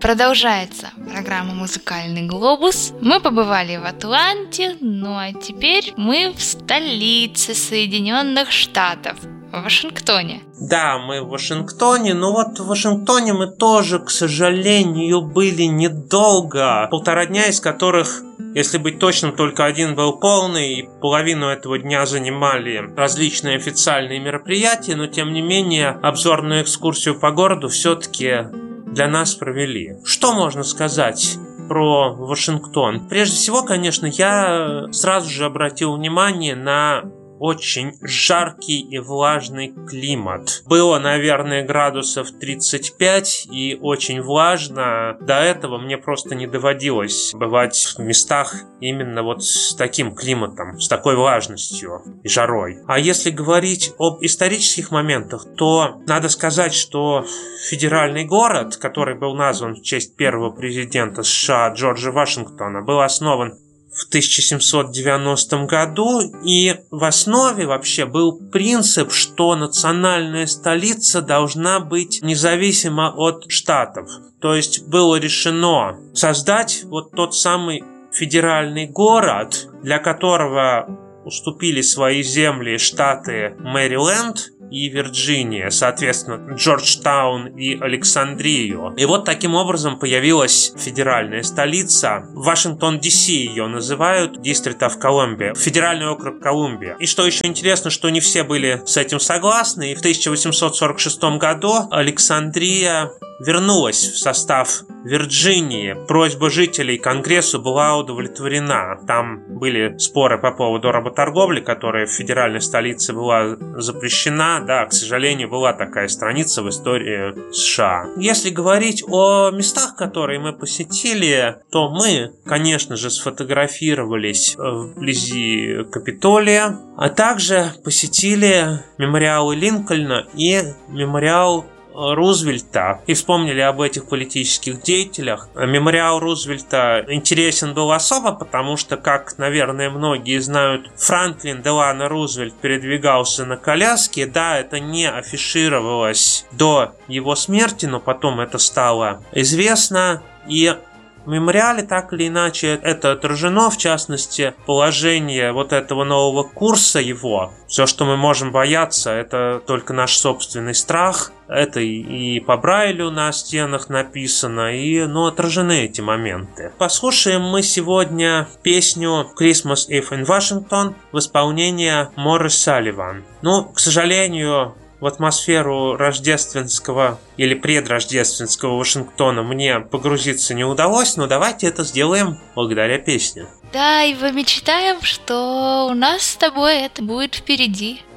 Продолжается программа «Музыкальный глобус». Мы побывали в Атланте, ну а теперь мы в столице Соединенных Штатов, в Вашингтоне. Да, мы в Вашингтоне, но вот в Вашингтоне мы тоже, к сожалению, были недолго. 1,5 дня, из которых, если быть точным, только один был полный, и половину этого дня занимали различные официальные мероприятия, но тем не менее обзорную экскурсию по городу все-таки для нас провели. Что можно сказать про Вашингтон? Прежде всего, конечно, я сразу же обратил внимание на очень жаркий и влажный климат. Было, наверное, градусов 35 и очень влажно. До этого мне просто не доводилось бывать в местах именно вот с таким климатом, с такой влажностью и жарой. А если говорить об исторических моментах, то надо сказать, что федеральный город, который был назван в честь первого президента США Джорджа Вашингтона, был основан в 1790 году, и в основе вообще был принцип, что национальная столица должна быть независима от штатов. То есть было решено создать вот тот самый федеральный город, для которого уступили свои земли штаты Мэриленд и Вирджиния, соответственно, Джорджтаун и Александрию. И вот таким образом появилась федеральная столица. Вашингтон, Д.С. ее называют, District of Columbia, федеральный округ Колумбия. И что еще интересно, что не все были с этим согласны, и в 1846 году Александрия вернулась в состав Вирджинии. Просьба жителей Конгрессу была удовлетворена. Там были споры по поводу работорговли, которая в федеральной столице была запрещена. Да, к сожалению, была такая страница в истории США. Если говорить о местах, которые мы посетили, то мы, конечно же, сфотографировались вблизи Капитолия, а также посетили мемориалы Линкольна и мемориал Рузвельта и вспомнили об этих политических деятелях. Мемориал Рузвельта интересен был особо, потому что, как, наверное, многие знают, Франклин Делано Рузвельт передвигался на коляске. Да, это не афишировалось до его смерти, но потом это стало известно. И в мемориале так или иначе это отражено, в частности, положение вот этого нового курса его. Все, что мы можем бояться, это только наш собственный страх. Это и по Брайлю на стенах написано, и отражены эти моменты. Послушаем мы сегодня песню «Christmas Eve in Washington» в исполнении Моррис Салливан. К сожалению, в атмосферу рождественского или предрождественского Вашингтона мне погрузиться не удалось, но давайте это сделаем благодаря песне. Да, и мы мечтаем, что у нас с тобой это будет впереди.